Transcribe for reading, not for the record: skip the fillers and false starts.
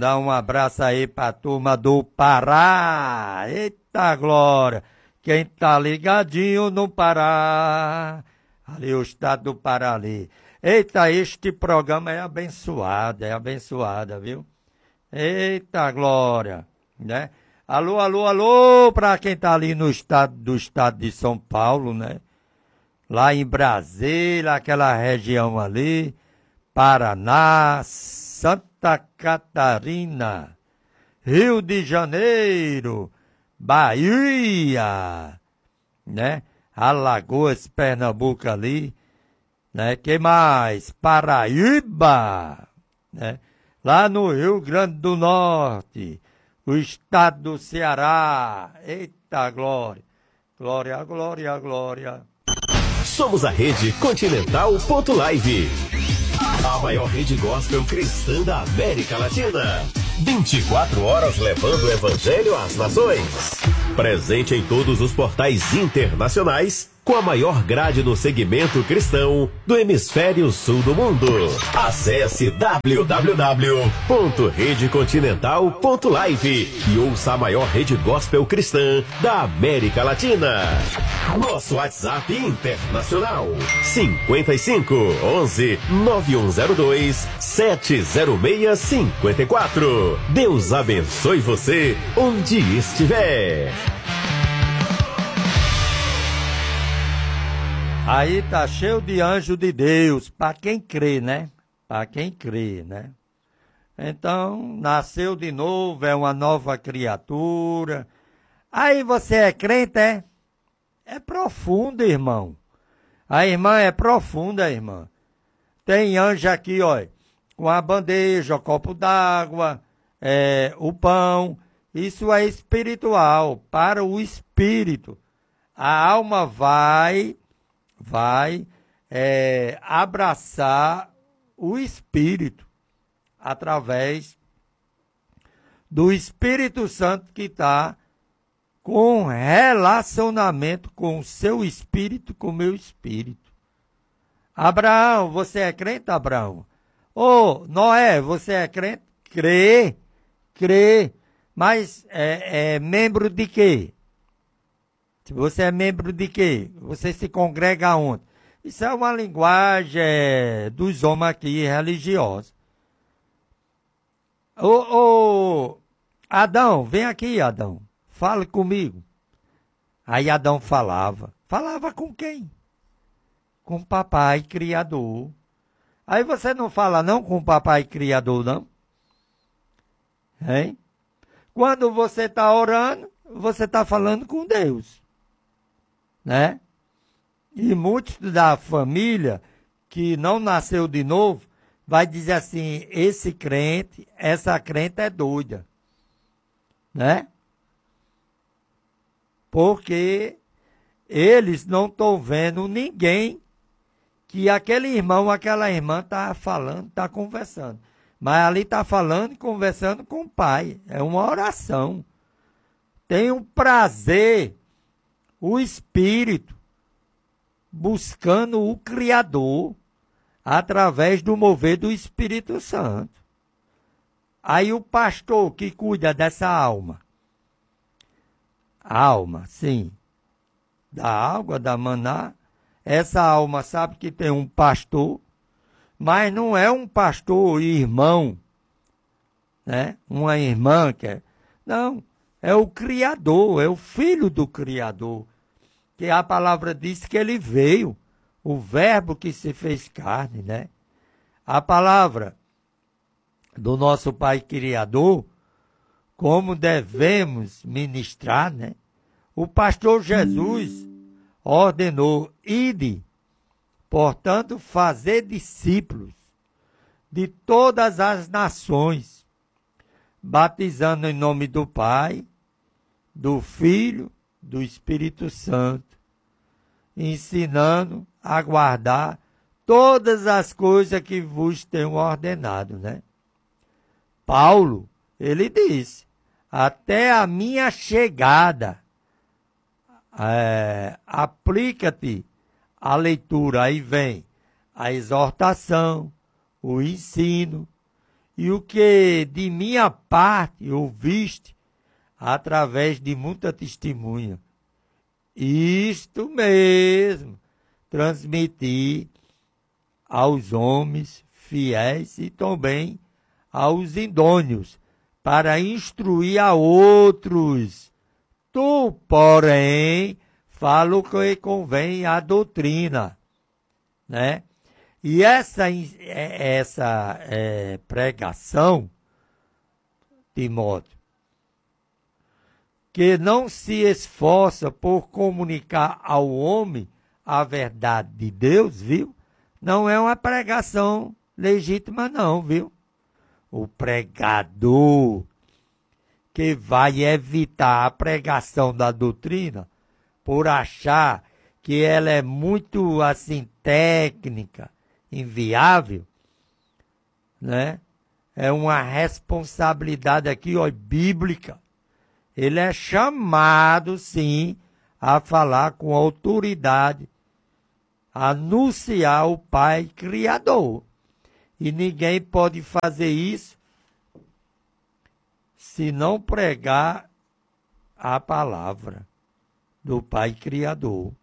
mandar um abraço aí pra turma do Pará. Eita glória! Quem tá ligadinho no Pará, ali o estado do Pará ali. Eita, este programa é abençoada, viu? Eita glória, né? Alô, alô, alô, pra quem tá ali no estado de São Paulo, né? Lá em Brasília, aquela região ali, Paraná, Santa Catarina, Rio de Janeiro, Bahia, né? Alagoas, Pernambuco ali, né? Que mais? Paraíba, né? Lá no Rio Grande do Norte, o estado do Ceará. Eita glória, glória, glória, glória. Somos a Rede Continental Ponto Live, a maior rede gospel cristã da América Latina. 24 horas levando o evangelho às nações. Presente em todos os portais internacionais, com a maior grade do segmento cristão do hemisfério sul do mundo. Acesse www.redecontinental.live e ouça a maior rede gospel cristã da América Latina. Nosso WhatsApp internacional 55 11 9102 70654. Deus abençoe você onde estiver. Aí tá cheio de anjo de Deus, para quem crê, né? Para quem crê, né? Então, nasceu de novo, é uma nova criatura. Aí você é crente, é? É profundo, irmão. A irmã é profunda, irmã. Tem anjo aqui, ó, com a bandeja, o copo d'água, o pão. Isso é espiritual, para o espírito. A alma vai abraçar o Espírito através do Espírito Santo que está com relacionamento com o seu espírito, com o meu espírito. Abraão, você é crente, Abraão? Ô, Noé, você é crente? Crê. Mas é membro de quê? Você é membro de quê? Você se congrega aonde? Isso é uma linguagem dos homens aqui religiosos. Ô, Adão, vem aqui, Adão. Fale comigo. Aí Adão falava. Falava com quem? Com o papai criador. Aí você não fala não com o papai criador, não? Hein? Quando você está orando, você está falando com Deus. Né? E muitos da família que não nasceu de novo vai dizer assim, essa crente é doida, né? Porque eles não estão vendo ninguém que aquele irmão, aquela irmã está falando, está conversando. Mas ali está falando e conversando com o pai. É uma oração. Tem um prazer, o Espírito, buscando o Criador através do mover do Espírito Santo. Aí o pastor que cuida dessa alma, sim, da água, da maná, essa alma sabe que tem um pastor, mas não é um pastor irmão, né? Uma irmã não, é o Criador, é o Filho do Criador. Que a palavra diz que ele veio, o verbo que se fez carne, né? A palavra do nosso Pai Criador, como devemos ministrar, né? O pastor Jesus ordenou, ide, portanto, fazer discípulos de todas as nações, batizando em nome do Pai, do Filho, do Espírito Santo, ensinando a guardar todas as coisas que vos tenho ordenado, né? Paulo, ele disse, até a minha chegada, aplica-te a leitura, aí vem a exortação, o ensino e o que de minha parte ouviste através de muita testemunha. Isto mesmo, transmiti aos homens fiéis e também aos idôneos, para instruir a outros. Tu, porém, fala o que convém à doutrina, né? E essa pregação, Timóteo, que não se esforça por comunicar ao homem a verdade de Deus, viu? Não é uma pregação legítima, não, viu? O pregador que vai evitar a pregação da doutrina por achar que ela é muito, assim, técnica, inviável, né? É uma responsabilidade aqui, ó, bíblica. Ele é chamado, sim, a falar com autoridade, a anunciar o Pai Criador. E ninguém pode fazer isso se não pregar a palavra do Pai Criador.